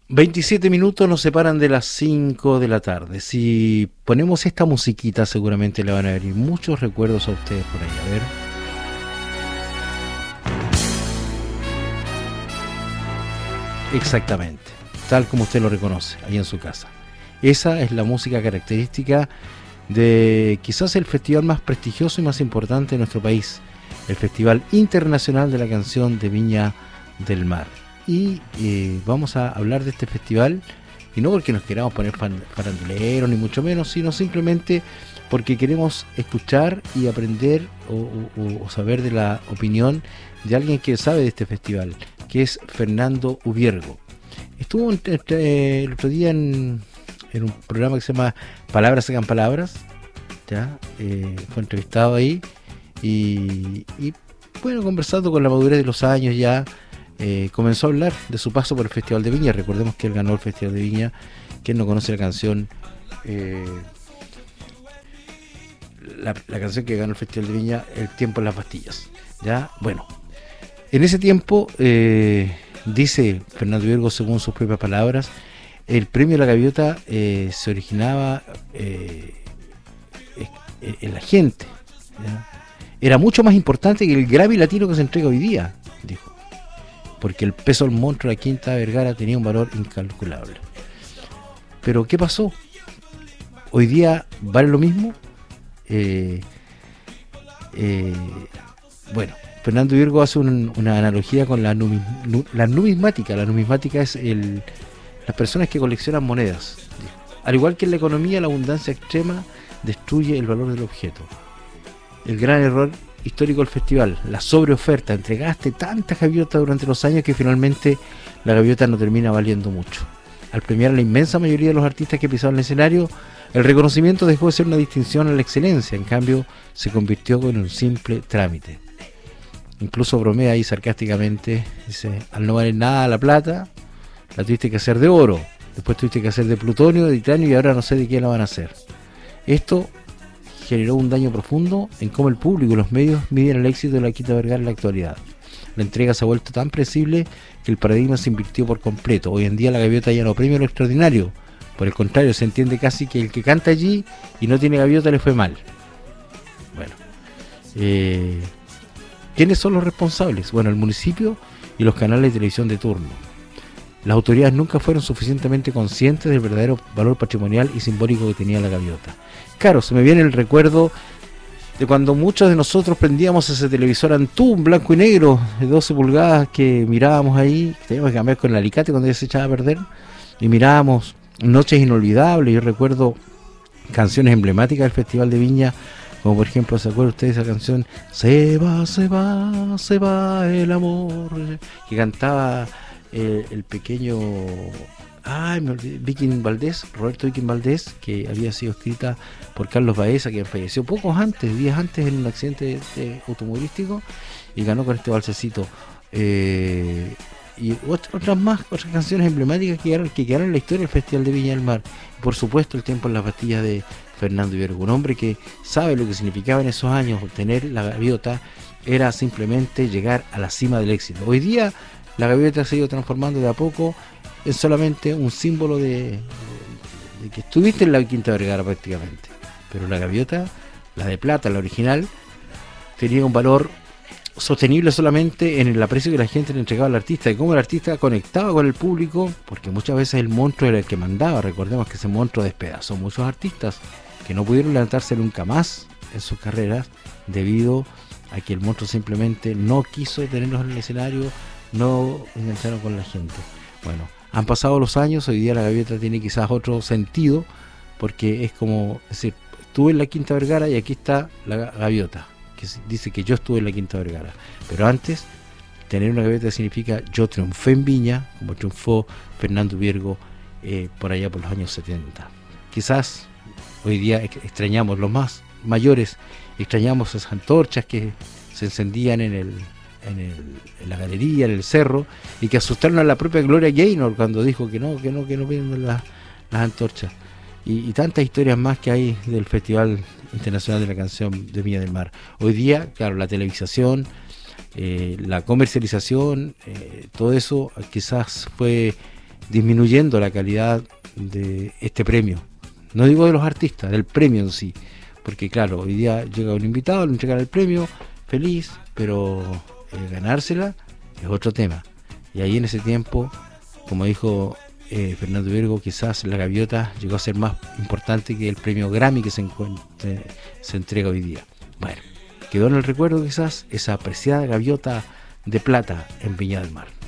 27 minutos nos separan de las 5 de la tarde. Si ponemos esta musiquita, seguramente le van a venir muchos recuerdos a ustedes por ahí. A ver. Exactamente, tal como usted lo reconoce, ahí en su casa. Esa es la música característica de quizás el festival más prestigioso y más importante de nuestro país, el Festival Internacional de la Canción de Viña del Mar. Y vamos a hablar de este festival, y no porque nos queramos poner faranduleros ni mucho menos, sino simplemente porque queremos escuchar y aprender o saber de la opinión de alguien que sabe de este festival, que es Fernando Ubiergo. Estuvo el otro día en un programa que se llama Palabras Sacan Palabras, ¿ya? Fue entrevistado ahí y bueno, conversando con la madurez de los años ya, comenzó a hablar de su paso por el Festival de Viña. Recordemos que él ganó el Festival de Viña. Quien no conoce la canción, la canción que ganó el Festival de Viña, El tiempo en las pastillas, ¿ya? Bueno, en ese tiempo, dice Fernando Ubiergo, según sus propias palabras, el premio La Gaviota se originaba en la gente, ¿ya? Era mucho más importante que el Grammy Latino que se entrega hoy día, dijo, porque el peso del monstruo de la Quinta Vergara tenía un valor incalculable. Pero ¿qué pasó? ¿Hoy día vale lo mismo? Bueno, Fernando Ubiergo hace una analogía con la numismática. La numismática es las personas que coleccionan monedas. Al igual que en la economía, la abundancia extrema destruye el valor del objeto. El gran error histórico del festival, la sobreoferta. Entregaste tantas gaviotas durante los años que finalmente la gaviota no termina valiendo mucho. Al premiar a la inmensa mayoría de los artistas que pisaban el escenario, el reconocimiento dejó de ser una distinción a la excelencia. En cambio, se convirtió en un simple trámite. Incluso bromea ahí sarcásticamente, dice: al no valer nada la plata, la tuviste que hacer de oro, después tuviste que hacer de plutonio, de titanio, y ahora no sé de qué la van a hacer. Esto generó un daño profundo en cómo el público y los medios miden el éxito de la Quinta Vergara en la actualidad. La entrega se ha vuelto tan predecible que el paradigma se invirtió por completo. Hoy en día la gaviota ya no premia lo extraordinario. Por el contrario, se entiende casi que el que canta allí y no tiene gaviota le fue mal. Bueno, ¿quiénes son los responsables? Bueno, el municipio y los canales de televisión de turno. Las autoridades nunca fueron suficientemente conscientes del verdadero valor patrimonial y simbólico que tenía la gaviota. Claro, se me viene el recuerdo de cuando muchos de nosotros prendíamos ese televisor Antún blanco y negro de 12 pulgadas que mirábamos ahí, teníamos que cambiar con el alicate cuando ya se echaba a perder, y mirábamos noches inolvidables. Yo recuerdo canciones emblemáticas del Festival de Viña, como por ejemplo, ¿se acuerdan ustedes de esa canción? Se va, se va, se va el amor, que cantaba el pequeño Viking Valdés, Roberto Viking Valdés, que había sido escrita por Carlos Baeza, que falleció días antes en un accidente automovilístico, y ganó con este balsecito. Y otras canciones emblemáticas que quedaron en la historia del Festival de Viña del Mar. Por supuesto, El tiempo en las pastillas de Fernando Ubiergo, un hombre que sabe lo que significaba en esos años. Obtener la gaviota era simplemente llegar a la cima del éxito. Hoy día la gaviota se ha ido transformando de a poco en solamente un símbolo de que estuviste en la Quinta Vergara prácticamente. Pero la gaviota, la de plata, la original, tenía un valor sostenible solamente en el aprecio que la gente le entregaba al artista y cómo el artista conectaba con el público, porque muchas veces el monstruo era el que mandaba. Recordemos que ese monstruo despedazó muchos artistas que no pudieron levantarse nunca más en sus carreras debido a que el monstruo simplemente no quiso tenerlos en el escenario, no engancharon con la gente. Bueno, han pasado los años, hoy día la gaviota tiene quizás otro sentido, porque es como decir, estuve en la Quinta Vergara y aquí está la gaviota, que dice que yo estuve en la Quinta Vergara. Pero antes, tener una gaviota significa yo triunfé en Viña, como triunfó Fernando Ubiergo por allá por los años 70. Quizás hoy día extrañamos, los más mayores, extrañamos esas antorchas que se encendían en la galería, en el cerro, y que asustaron a la propia Gloria Gaynor cuando dijo que no vienen las antorchas. Y tantas historias más que hay del Festival Internacional de la Canción de Viña del Mar. Hoy día, claro, la televisación, la comercialización, todo eso quizás fue disminuyendo la calidad de este premio. No digo de los artistas, del premio en sí, porque claro, hoy día llega un invitado, le entregan el premio, feliz, pero ganársela es otro tema. Y ahí en ese tiempo, como dijo Fernando Virgo, quizás la gaviota llegó a ser más importante que el premio Grammy que se entrega hoy día. Bueno, quedó en el recuerdo quizás esa apreciada gaviota de plata en Viña del Mar.